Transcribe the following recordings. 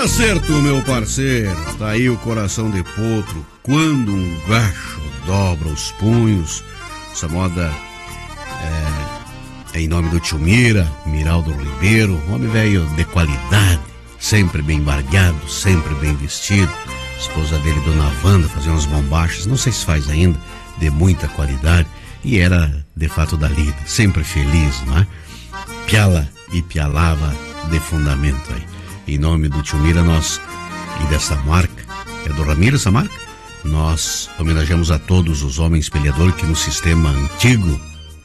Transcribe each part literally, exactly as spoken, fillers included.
Tá certo, meu parceiro. Tá aí o coração de potro. Quando um gacho dobra os punhos. Essa moda é, é em nome do tio Mira, Miraldo Ribeiro. Homem velho de qualidade. Sempre bem barbeado, sempre bem vestido. A esposa dele, Dona Wanda, fazia umas bombachas. Não sei se faz ainda. De muita qualidade. E era, de fato, da lida. Sempre feliz, não é? Piala e pialava de fundamento aí. Em nome do tio Mira, nós, e dessa marca, é do Ramiro essa marca, nós homenageamos a todos os homens peleadores que no sistema antigo,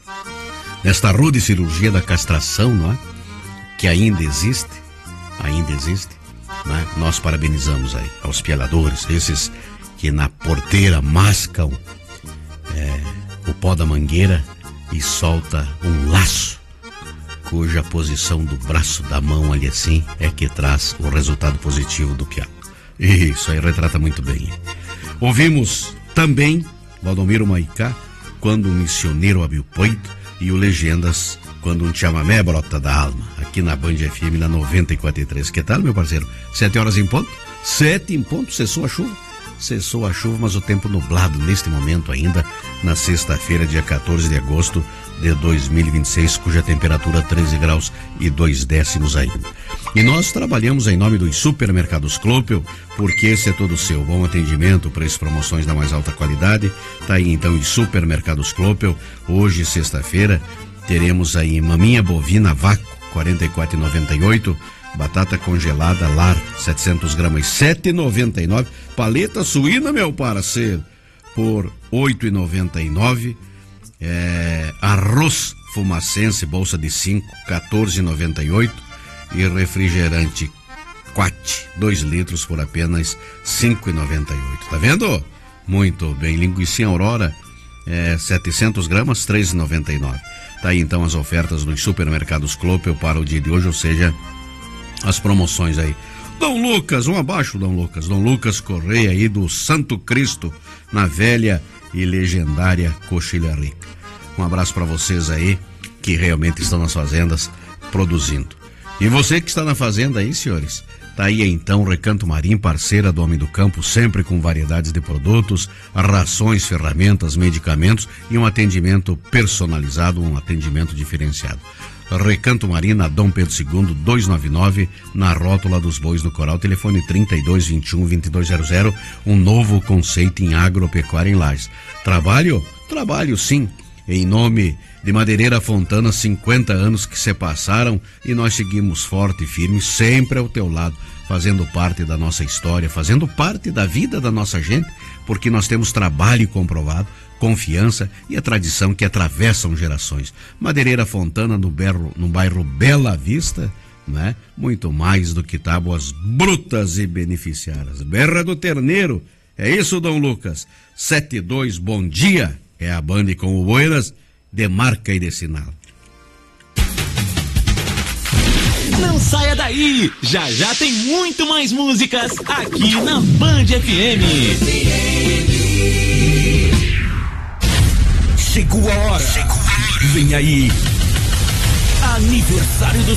nesta rude cirurgia da castração, não é? Que ainda existe, ainda existe, não é? Nós parabenizamos aí aos pialadores, esses que na porteira mascam é, o pó da mangueira e solta um laço, cuja posição do braço, da mão ali assim, é que traz o resultado positivo do pialo. Isso aí retrata muito bem. Ouvimos também Valdomiro Maicá, quando um missioneiro abriu o peito, e o Legendas, quando um chamamé brota da alma, aqui na Band F M, na noventa e quatro ponto três. Que tal, meu parceiro? Sete horas em ponto? Sete em ponto, cessou a chuva? Cessou a chuva, mas o tempo nublado neste momento ainda, na sexta-feira, dia quatorze de agosto de dois mil e vinte e seis, cuja temperatura treze graus e dois décimos ainda. E nós trabalhamos em nome dos Supermercados Clopel, porque esse é todo seu. Bom atendimento, preço, promoções da mais alta qualidade. Tá aí então os Supermercados Clopel. Hoje, sexta-feira, teremos aí maminha bovina Vaco, quarenta e quatro reais e noventa e oito centavos. Batata congelada Lar, setecentos gramas, sete reais e noventa e nove centavos. Paleta suína, meu parceiro, por oito reais e noventa e nove centavos. É, arroz fumacense, bolsa de cinco, quatorze reais e noventa e oito centavos. E refrigerante Quat, dois litros, por apenas cinco reais e noventa e oito centavos. Tá vendo? Muito bem. Linguiça Aurora, é, setecentos gramas, três reais e noventa e nove centavos. Tá aí então as ofertas dos Supermercados Clopel para o dia de hoje, ou seja, as promoções aí. Dom Lucas, um abaixo, Dom Lucas. Dom Lucas Correia aí do Santo Cristo, na velha e legendária Coxilha Rica. Um abraço para vocês aí, que realmente estão nas fazendas produzindo. E você que está na fazenda aí, senhores, tá aí então Recanto Marim, parceira do Homem do Campo, sempre com variedades de produtos, rações, ferramentas, medicamentos e um atendimento personalizado, um atendimento diferenciado. Recanto Marim, na Dom Pedro segundo, duzentos e noventa e nove, na rótula dos Bois do Coral, telefone trinta e dois, vinte e um, vinte e dois zero zero, um novo conceito em agropecuária em Lages. Trabalho? Trabalho sim, em nome de Madeireira Fontana, cinquenta anos que se passaram e nós seguimos forte e firme, sempre ao teu lado, fazendo parte da nossa história, fazendo parte da vida da nossa gente, porque nós temos trabalho comprovado, confiança e a tradição que atravessam gerações. Madeireira Fontana, no, berro, no bairro Bela Vista, né? Muito mais do que tábuas brutas e beneficiárias. Berra do Terneiro, é isso, Dom Lucas? sete e dois, bom dia, é a Band com o Buenas, de marca e de sinal. Não saia daí, já já tem muito mais músicas aqui na Band F M. Chegou a hora. Chegou a hora. Vem aí. Aniversário do